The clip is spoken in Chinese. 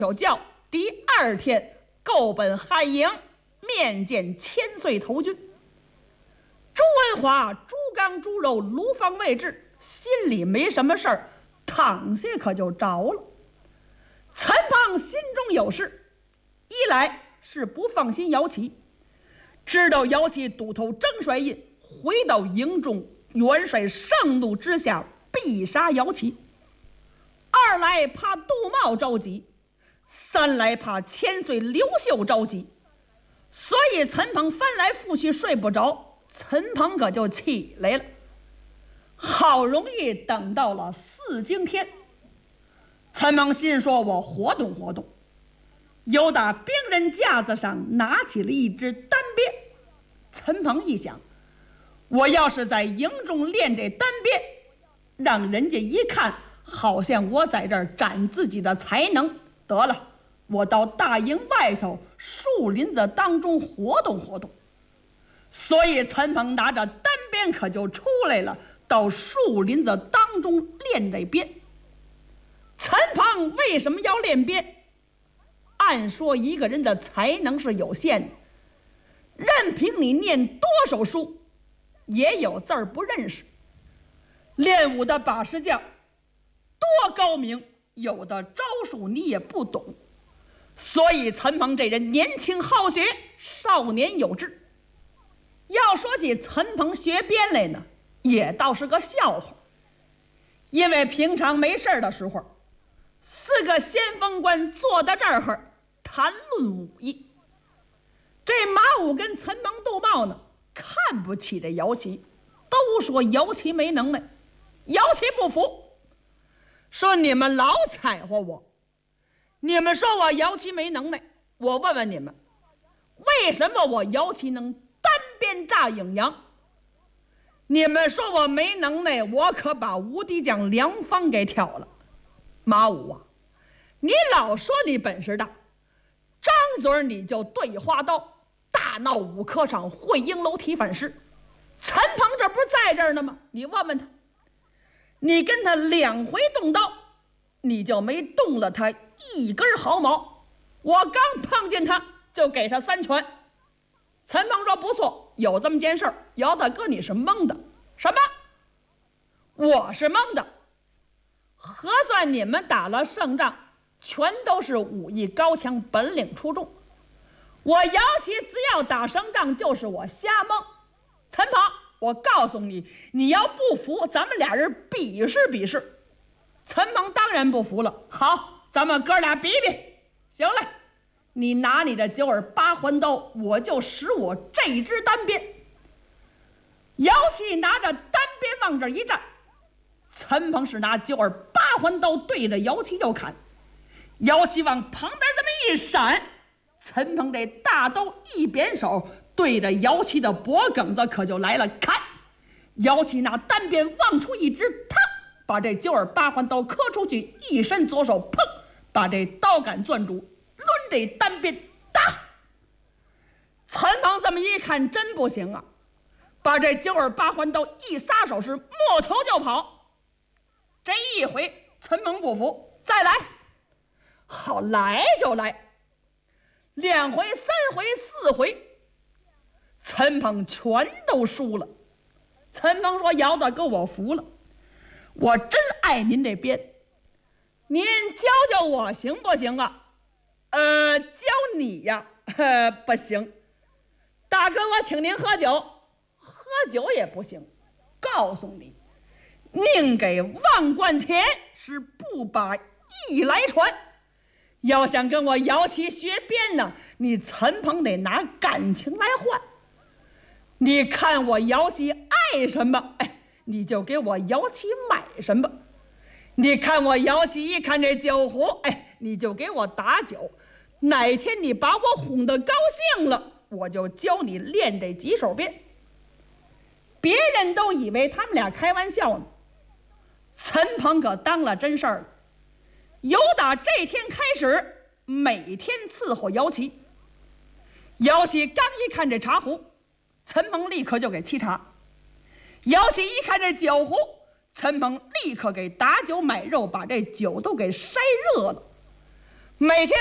调教，第2天购奔汉营，面见千岁头军。朱文华、猪刚、猪肉、卢方未至，心里没什么事儿，躺下可就着了。陈鹏心中有事，一来是不放心姚启，知道姚启都头郑帅印回到营中，元帅盛怒之下必杀姚启；二来怕杜茂着急，三来怕千岁刘秀着急，所以陈鹏翻来覆去睡不着。陈鹏可就起来了，好容易等到了4更天。陈鹏心说：“我活动活动。”又打兵人架子上拿起了一支单鞭。陈鹏一想，我要是在营中练这单鞭，让人家一看，好像我在这儿展自己的才能。得了，我到大营外头树林子当中活动活动。所以陈鹏拿着单鞭可就出来了，到树林子当中练这鞭。陈鹏为什么要练鞭？按说一个人的才能是有限的，任凭你念多少书，也有字儿不认识。练武的把式匠多高明，有的招数你也不懂。所以陈鹏这人年轻好学，少年有志。要说起陈鹏学鞭来呢，也倒是个笑话。因为平常没事的时候，4个先锋官坐到这儿谈论武艺。这马武跟陈鹏、杜茂呢，看不起这姚启，都说姚启没能耐。姚启不服，说你们老踩和我，你们说我姚启没能耐，我问问你们，为什么我姚启能单鞭炸影阳？你们说我没能耐，我可把无敌将梁方给挑了。马武啊，你老说你本事大，张嘴你就对花刀，大闹武科场，会英楼提反诗。陈鹏这不是在这儿呢吗？你问问他，你跟他2回动刀，你就没动了他1根毫毛。我刚碰见他就给他3拳。陈鹏说：“不错，有这么件事儿。姚大哥，你是蒙的。什么？我是蒙的。核算你们打了胜仗，全都是武艺高强，本领出众。我姚启只要打胜仗，就是我瞎蒙。陈鹏，我告诉你，你要不服，咱们俩人比试比试。”陈鹏当然不服了。好，咱们哥俩比比。行嘞。你拿你的9耳8环刀，我就使我这支单鞭。姚启拿着单鞭往这一站，陈鹏是拿9耳8环刀对着姚启就砍。姚启往旁边这么一闪，陈鹏这大刀一扁手，对着姚启的脖梗子可就来了砍。姚启拿单鞭往出一支，腾，把这9耳8环刀磕出去，一伸左手，砰，把这刀杆攥住，抡这单鞭打。陈鹏这么一看，真不行啊，把这9耳8环刀一撒手是摸头就跑。这一回陈鹏不服，再来。好，来就来。2回、3回、4回，陈鹏全都输了。陈鹏说：“姚大哥，我服了，我真爱您这鞭，您教教我行不行啊？”教你呀，不行。大哥，我请您喝酒，喝酒也不行。告诉你，宁给万贯钱，是不把义来传。要想跟我姚启学鞭呢，你陈鹏得拿感情来换。你看我姚启爱什么，你就给我姚启买什么。你看我姚启一看这酒壶，你就给我打酒。哪天你把我哄得高兴了，我就教你练这几手鞭。别人都以为他们俩开玩笑呢，陈鹏可当了真事儿了。由打这天开始，每天伺候姚启。姚启刚一看这茶壶，陈鹏立刻就给沏茶。姚启一看这酒壶，陈鹏立刻给打酒买肉，把这酒都给筛热了。 每天